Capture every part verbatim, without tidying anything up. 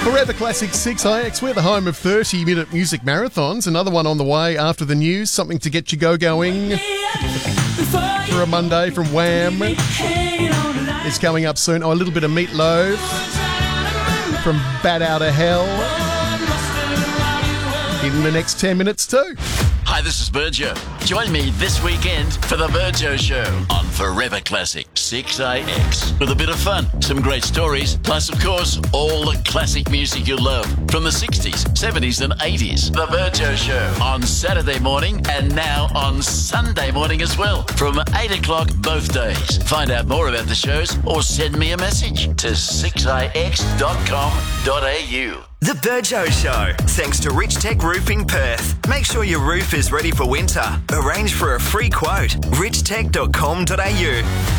Forever Classic six I X, we're the home of thirty minute music marathons. Another one on the way after the news, something to get you go-going for a Monday from Wham. It's coming up soon. Oh, a little bit of Meatloaf from Bat Out of Hell in the next ten minutes too. Hi, this is Virgio. Join me this weekend for the Virgio Show on Forever Classic six I X. With a bit of fun, some great stories, plus, of course, all the classic music you love from the sixties, seventies and eighties. The Virgio Show on Saturday morning and now on Sunday morning as well from eight o'clock both days. Find out more about the shows or send me a message to six I X dot com dot a u. The Virgio Show, thanks to Rich Tech Roofing Perth. Make sure your roof is ready for winter. Arrange for a free quote. rich tech dot com dot a u.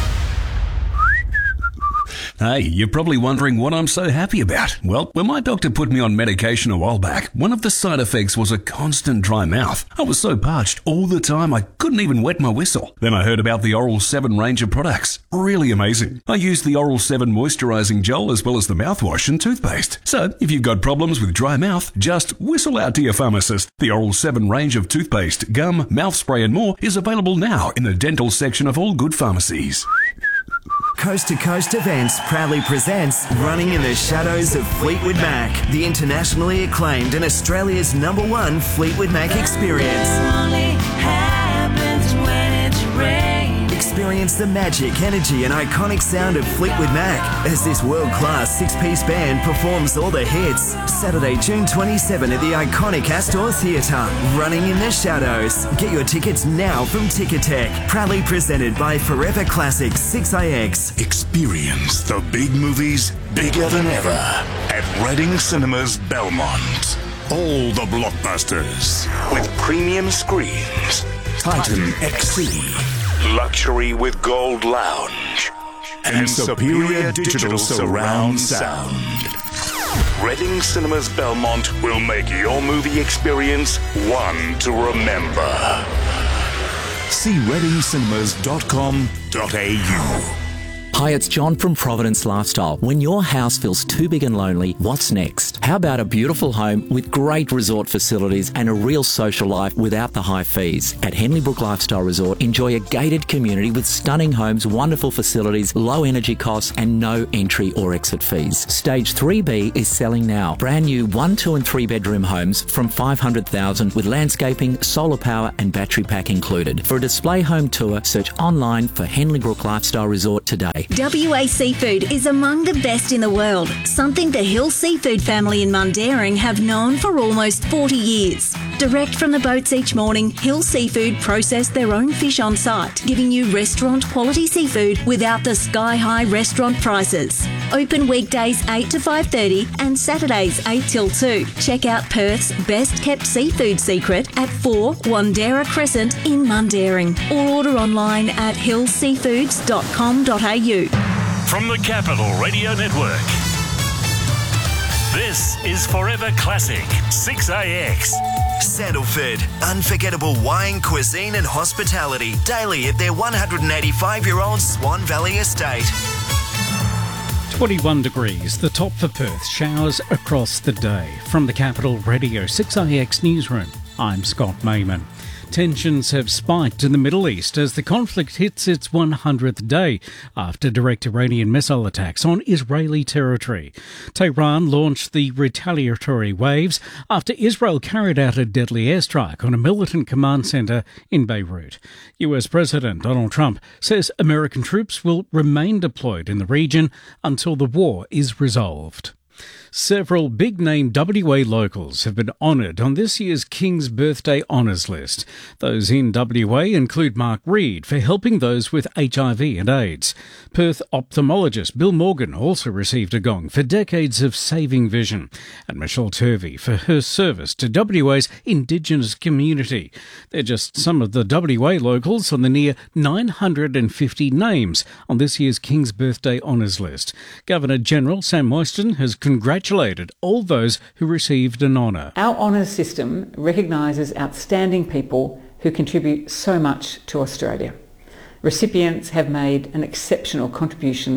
Hey, you're probably wondering what I'm so happy about. Well, when my doctor put me on medication a while back, one of the side effects was a constant dry mouth. I was so parched all the time I couldn't even wet my whistle. Then I heard about the Oral seven range of products. Really amazing. I used the Oral seven moisturising gel as well as the mouthwash and toothpaste. So, if you've got problems with dry mouth, just whistle out to your pharmacist. The Oral seven range of toothpaste, gum, mouth spray and more is available now in the dental section of all good pharmacies. Coast to Coast Events proudly presents Running in the Shadows of Fleetwood Mac, the internationally acclaimed and Australia's number one Fleetwood Mac experience. Experience the magic, energy and iconic sound of Fleetwood Mac as this world-class six-piece band performs all the hits. Saturday, June twenty-seventh at the iconic Astor Theatre. Running in the Shadows. Get your tickets now from Ticketek. Proudly presented by Forever Classic six I X. Experience the big movies bigger than ever at Reading Cinemas Belmont. All the blockbusters with premium screens. Titan X C. Luxury with Gold Lounge. And superior digital surround sound. Reading Cinemas Belmont will make your movie experience one to remember. See reading cinemas dot com dot a u. Hi, it's John from Providence Lifestyle. When your house feels too big and lonely, what's next? How about a beautiful home with great resort facilities and a real social life without the high fees? At Henley Brook Lifestyle Resort, enjoy a gated community with stunning homes, wonderful facilities, low energy costs and no entry or exit fees. Stage three B is selling now. Brand new one, two and three bedroom homes from five hundred thousand dollars with landscaping, solar power and battery pack included. For a display home tour, search online for Henley Brook Lifestyle Resort today. W A Seafood is among the best in the world, something the Hill Seafood family in Mundaring have known for almost forty years. Direct from the boats each morning, Hill Seafood process their own fish on site, giving you restaurant quality seafood without the sky-high restaurant prices. Open weekdays eight to five thirty and Saturdays eight till two. Check out Perth's best-kept seafood secret at four Wandera Crescent in Mundaring or order online at hill seafoods dot com dot a u. From the Capital Radio Network, this is Forever Classic six A X. Sandalford, unforgettable wine, cuisine and hospitality daily at their one hundred eighty-five-year-old Swan Valley estate. twenty-one degrees, the top for Perth. Showers across the day. From the Capital Radio six A X newsroom, I'm Scott Mayman. Tensions have spiked in the Middle East as the conflict hits its one hundredth day after direct Iranian missile attacks on Israeli territory. Tehran launched the retaliatory waves after Israel carried out a deadly airstrike on a militant command centre in Beirut. U S President Donald Trump says American troops will remain deployed in the region until the war is resolved. Several big-name W A locals have been honoured on this year's King's Birthday Honours List. Those in W A include Mark Reid for helping those with H I V and AIDS. Perth ophthalmologist Bill Morgan also received a gong for decades of saving vision. And Michelle Turvey for her service to W A's Indigenous community. They're just some of the W A locals on the near nine hundred fifty names on this year's King's Birthday Honours List. Governor-General Sam Moyston has congratulated all those who received an honour. Our honours system recognises outstanding people who contribute so much to Australia. Recipients have made an exceptional contribution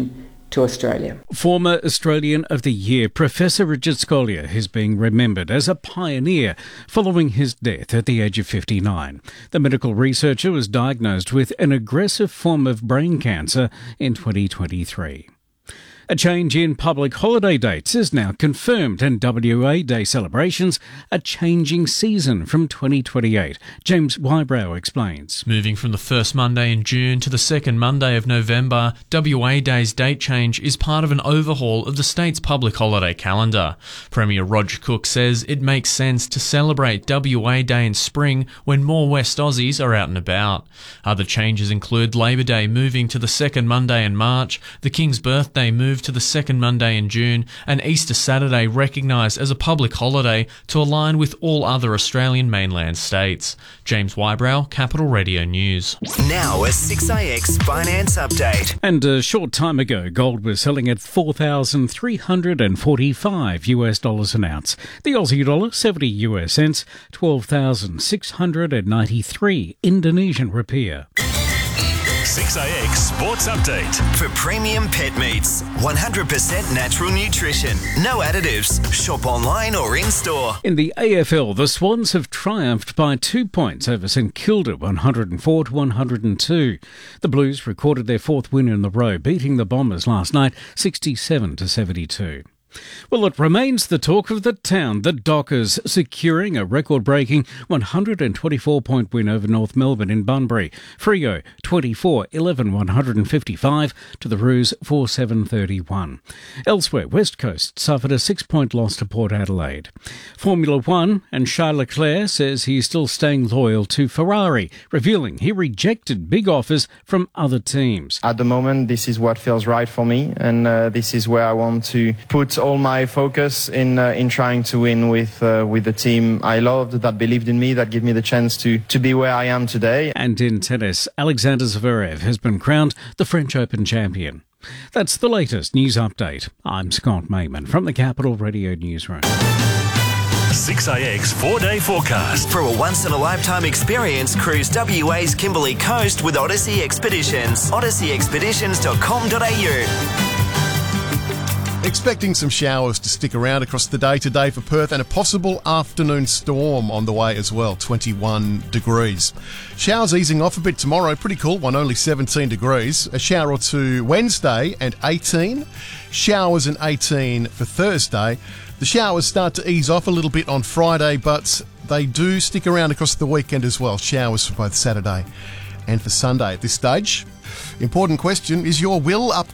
to Australia. Former Australian of the Year, Professor Richard Scolyer, is being remembered as a pioneer following his death at the age of fifty-nine. The medical researcher was diagnosed with an aggressive form of brain cancer in twenty twenty-three. A change in public holiday dates is now confirmed, and W A Day celebrations are changing season from twenty twenty-eight. James Wybrow explains. Moving from the first Monday in June to the second Monday of November, W A Day's date change is part of an overhaul of the state's public holiday calendar. Premier Roger Cook says it makes sense to celebrate W A Day in spring when more West Aussies are out and about. Other changes include Labor Day moving to the second Monday in March, the King's Birthday moved to the second Monday in June, and Easter Saturday recognised as a public holiday to align with all other Australian mainland states. James Wybrow, Capital Radio News. Now a six A X finance update. And a short time ago, gold was selling at four thousand three hundred forty-five US dollars an ounce. The Aussie dollar, seventy US cents, twelve thousand six hundred ninety-three Indonesian rupiah. six A X Sports Update. For premium pet meats, one hundred percent natural nutrition, no additives. Shop online or in-store. In the A F L, the Swans have triumphed by two points over St Kilda, one hundred four to one hundred two. The Blues recorded their fourth win in a row, beating the Bombers last night, sixty-seven to seventy-two. Well, it remains the talk of the town, the Dockers securing a record-breaking one hundred twenty-four point win over North Melbourne in Bunbury. Freo twenty-four eleven one hundred fifty-five to the Roos four seven thirty-one. Elsewhere, West Coast suffered a six-point loss to Port Adelaide. Formula One, and Charles Leclerc says he's still staying loyal to Ferrari, revealing he rejected big offers from other teams. At the moment, this is what feels right for me, and uh, this is where I want to put all my focus in uh, in trying to win with uh, with the team I loved, that believed in me, that gave me the chance to to be where I am today. And in tennis, Alexander Zverev has been crowned the French Open champion. That's the latest news update. I'm Scott Mayman from the Capital Radio Newsroom. six A X four-day forecast. For a once-in-a-lifetime experience, cruise W A's Kimberley Coast with Odyssey Expeditions. odyssey expeditions dot com dot a u. Expecting some showers to stick around across the day today for Perth, and a possible afternoon storm on the way as well, twenty-one degrees. Showers easing off a bit tomorrow, pretty cool one, only seventeen degrees. A shower or two Wednesday and eighteen. Showers and eighteen for Thursday. The showers start to ease off a little bit on Friday, but they do stick around across the weekend as well. Showers for both Saturday and for Sunday. At this stage, important question, is your will up